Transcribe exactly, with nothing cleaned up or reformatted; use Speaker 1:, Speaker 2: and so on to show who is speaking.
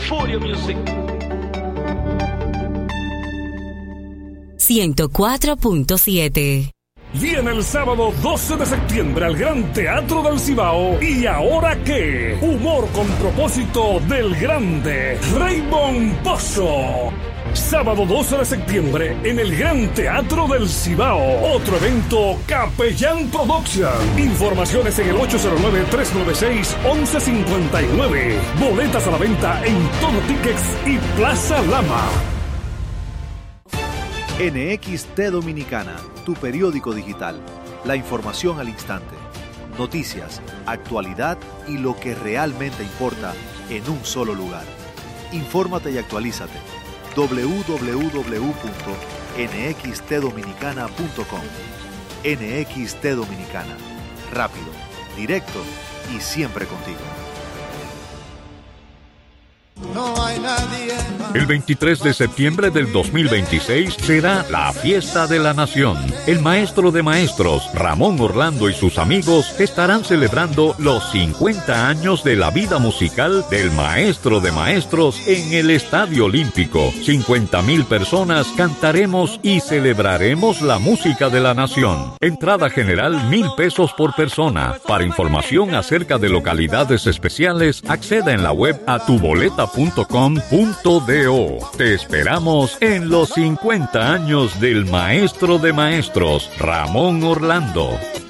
Speaker 1: Furio Music.
Speaker 2: ciento cuatro punto siete.
Speaker 3: Viene el sábado doce de septiembre al Gran Teatro del Cibao. ¿Y ahora qué? Humor con propósito del grande Raymond Pozo. Sábado doce de septiembre en el Gran Teatro del Cibao. Otro evento Capellán Production. Informaciones en el ocho cero nueve, tres nueve seis, once cincuenta y nueve. Boletas a la venta en Todo Tickets y Plaza Lama.
Speaker 4: N X T Dominicana, tu periódico digital. La información al instante. Noticias, actualidad y lo que realmente importa en un solo lugar. Infórmate y actualízate. doble u doble u doble u punto ene equis te dominicana punto com. N X T Dominicana. Rápido, directo y siempre contigo.
Speaker 5: No hay nadie más.
Speaker 6: El veintitrés de septiembre del dos mil veintiséis será la fiesta de la nación. El maestro de maestros, Ramón Orlando, y sus amigos estarán celebrando los cincuenta años de la vida musical del maestro de maestros en el Estadio Olímpico. cincuenta mil personas cantaremos y celebraremos la música de la nación. Entrada general mil pesos por persona. Para información acerca de localidades especiales, acceda en la web a tu boleta punto com punto do. Te esperamos en los cincuenta años del maestro de maestros, Ramón Orlando.